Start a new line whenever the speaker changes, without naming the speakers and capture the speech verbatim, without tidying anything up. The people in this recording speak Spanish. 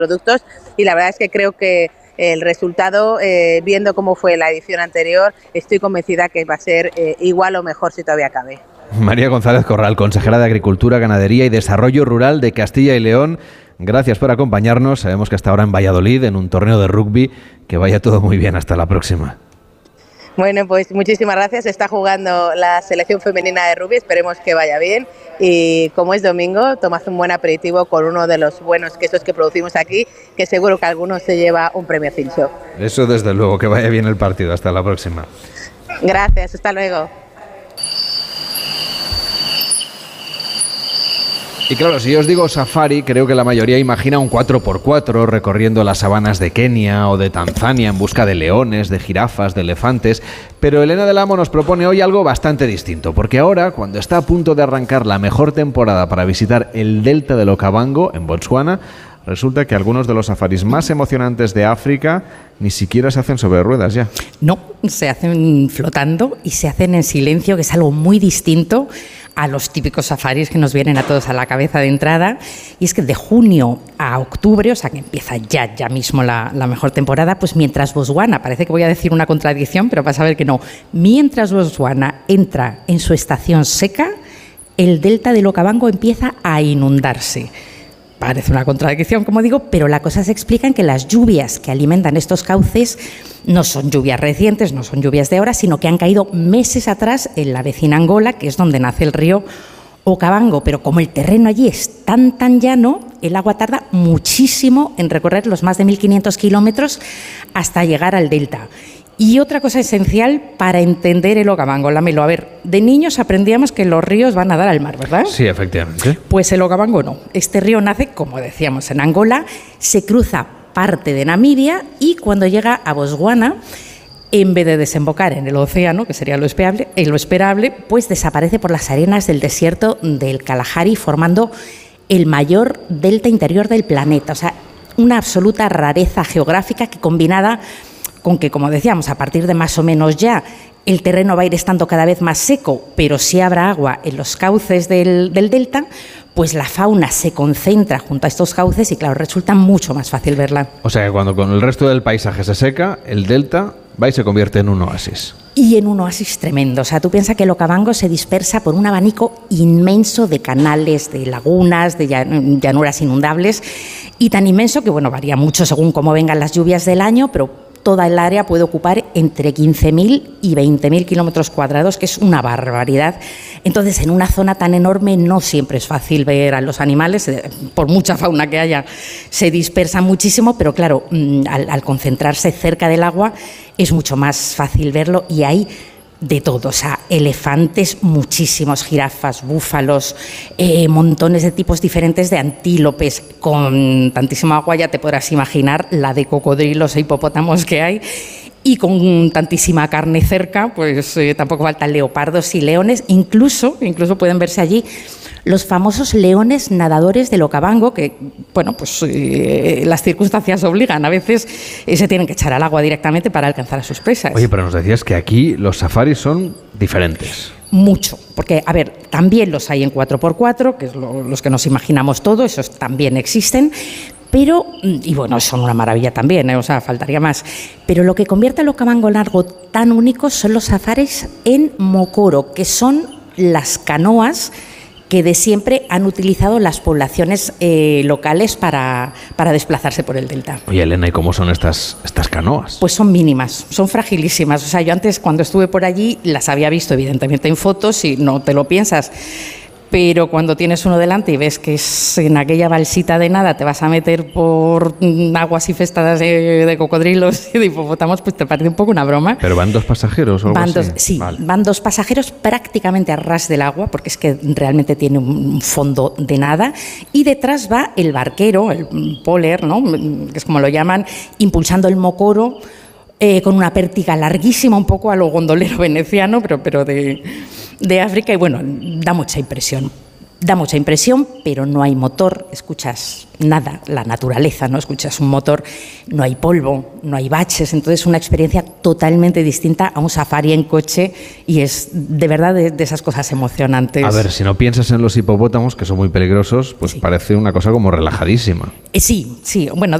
productos, y la verdad es que creo que el resultado, eh, viendo cómo fue la edición anterior, estoy convencida que va a ser eh, igual o mejor si todavía cabe.
María González Corral, consejera de Agricultura, Ganadería y Desarrollo Rural de Castilla y León, gracias por acompañarnos. Sabemos que hasta ahora en Valladolid, en un torneo de rugby, que vaya todo muy bien. Hasta la próxima.
Bueno, pues muchísimas gracias. Está jugando la selección femenina de rugby, esperemos que vaya bien. Y como es domingo, tomad un buen aperitivo con uno de los buenos quesos que producimos aquí, que seguro que alguno se lleva un premio Cincho.
Eso desde luego, que vaya bien el partido. Hasta la próxima.
Gracias, hasta luego.
Y claro, si yo os digo safari, creo que la mayoría imagina un cuatro por cuatro recorriendo las sabanas de Kenia o de Tanzania en busca de leones, de jirafas, de elefantes. Pero Elena del Amo nos propone hoy algo bastante distinto, porque ahora, cuando está a punto de arrancar la mejor temporada para visitar el delta del Okavango, en Botsuana, resulta que algunos de los safaris más emocionantes de África ni siquiera se hacen sobre ruedas ya.
No, se hacen flotando y se hacen en silencio, que es algo muy distinto a los típicos safaris que nos vienen a todos a la cabeza de entrada. Y es que de junio a octubre, o sea que empieza ya, ya mismo la, la mejor temporada, pues mientras Botswana, parece que voy a decir una contradicción, pero vas a ver que no, mientras Botswana entra en su estación seca, el delta del Okavango empieza a inundarse. Parece una contradicción, como digo, pero la cosa se explica en que las lluvias que alimentan estos cauces no son lluvias recientes, no son lluvias de ahora, sino que han caído meses atrás en la vecina Angola, que es donde nace el río Okavango. Pero como el terreno allí es tan, tan llano, el agua tarda muchísimo en recorrer los más de mil quinientos kilómetros hasta llegar al delta. Y otra cosa esencial para entender el Okavango, Lamelo. A ver, de niños aprendíamos que los ríos van a dar al mar, ¿verdad?
Sí, efectivamente.
Pues el Okavango no. Este río nace, como decíamos, en Angola, se cruza parte de Namibia y cuando llega a Botswana, en vez de desembocar en el océano, que sería lo esperable, eh, lo esperable, pues desaparece por las arenas del desierto del Kalahari, formando el mayor delta interior del planeta. O sea, una absoluta rareza geográfica que, combinada con que, como decíamos, a partir de más o menos ya el terreno va a ir estando cada vez más seco, pero sí habrá agua en los cauces del, del delta, pues la fauna se concentra junto a estos cauces y, claro, resulta mucho más fácil verla.
O sea que cuando con el resto del paisaje se seca, el delta va y se convierte en un oasis.
Y en un oasis tremendo. O sea, tú piensas que el Okavango se dispersa por un abanico inmenso de canales, de lagunas, de llanuras inundables, y tan inmenso que, bueno, varía mucho según cómo vengan las lluvias del año, pero toda el área puede ocupar entre quince mil y veinte mil kilómetros cuadrados, que es una barbaridad. Entonces, en una zona tan enorme no siempre es fácil ver a los animales, por mucha fauna que haya, se dispersan muchísimo, pero claro, al, al concentrarse cerca del agua es mucho más fácil verlo, y hay de todo, o sea, elefantes muchísimos, jirafas, búfalos, eh, montones de tipos diferentes de antílopes. Con tantísima agua ya te podrás imaginar la de cocodrilos e hipopótamos que hay. Y con tantísima carne cerca, pues eh, tampoco faltan leopardos y leones. Incluso, incluso pueden verse allí los famosos leones nadadores del Okavango, que, bueno, pues eh, las circunstancias obligan. A veces eh, se tienen que echar al agua directamente para alcanzar a sus presas.
Oye, pero nos decías que aquí los safaris son diferentes.
Mucho, porque, a ver, también los hay en cuatro por cuatro, que es lo, los que nos imaginamos todo, esos también existen, pero, y bueno, son una maravilla también, ¿eh? O sea, faltaría más. Pero lo que convierte al Okavango largo tan único son los safaris en mokoro, que son las canoas que de siempre han utilizado las poblaciones eh, locales para, para desplazarse por el delta.
Oye, Elena, ¿y cómo son estas, estas canoas?
Pues son mínimas, son fragilísimas. O sea, yo antes, cuando estuve por allí, las había visto evidentemente en fotos y no te lo piensas. Pero cuando tienes uno delante y ves que es en aquella balsita de nada, te vas a meter por aguas infestadas de, de cocodrilos y de hipopótamos, pues te parece un poco una broma.
¿Pero van dos pasajeros o algo
van
así?
Dos, sí, vale. Van dos pasajeros prácticamente a ras del agua, porque es que realmente tiene un fondo de nada. Y detrás va el barquero, el poler, ¿no?, que es como lo llaman, impulsando el mokoro, eh, con una pértiga larguísima, un poco a lo gondolero veneciano, pero, pero de... de África, y bueno, da mucha impresión. Da mucha impresión, pero no hay motor, escuchas nada, la naturaleza, ¿no? Escuchas un motor, no hay polvo, no hay baches, entonces una experiencia totalmente distinta a un safari en coche y es de verdad de, de esas cosas emocionantes.
A ver, si no piensas en los hipopótamos, que son muy peligrosos, pues sí, parece una cosa como relajadísima.
Eh, sí, sí, bueno,